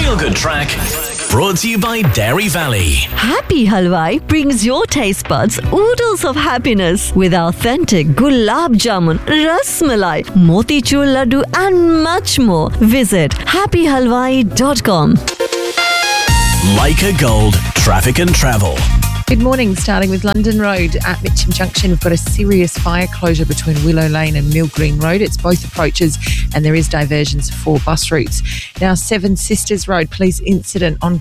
feel-good track brought to you by Dairy Valley. Happy Halwai brings your taste buds oodles of happiness with authentic gulab jamun, ras malai, motichur laddu and much more. Visit happyhalwai.com. Leica Gold Traffic and Travel. Good morning. Starting with London Road at Mitcham Junction, we've got a serious fire closure between Willow Lane and Mill Green Road. It's both approaches and there is diversions for bus routes. Now, Seven Sisters Road, police incident on